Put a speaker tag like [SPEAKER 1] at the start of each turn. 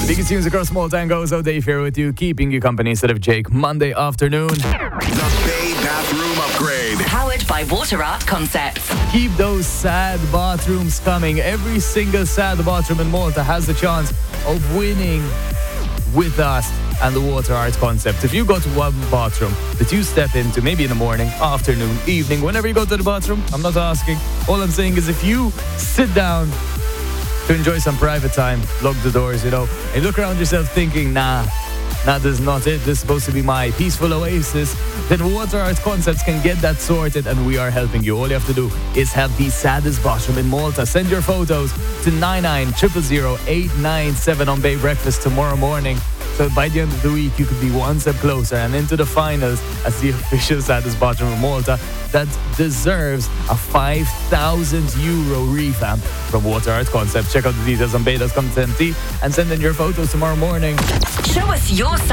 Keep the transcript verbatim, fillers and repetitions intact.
[SPEAKER 1] Biggest tunes across Malta and Gozo. Dave here with you, keeping you company instead of Jake. Monday afternoon.
[SPEAKER 2] The Bay Bathroom Upgrade.
[SPEAKER 3] Powered by Water Art Concepts.
[SPEAKER 1] Keep those sad bathrooms coming. Every single sad bathroom in Malta has the chance of winning with us and the Water Art Concept. If you go to one bathroom that you step into, maybe in the morning, afternoon, evening, whenever you go to the bathroom, I'm not asking. All I'm saying is if you sit down to enjoy some private time, lock the doors, you know, and look around yourself thinking, nah, nah, this is not it. This is supposed to be my peaceful oasis. Then Water Art Concepts can get that sorted, and we are helping you. All you have to do is have the saddest bathroom in Malta. Send your photos to nine nine zero zero zero eight nine seven on Bay Breakfast tomorrow morning. So by the end of the week, you could be one step closer and into the finals as the official saddest bathroom in Malta that deserves a five thousand euro revamp from Water Art Concept. Check out the details on bay dot com and send in your photos tomorrow morning.
[SPEAKER 3] Show us your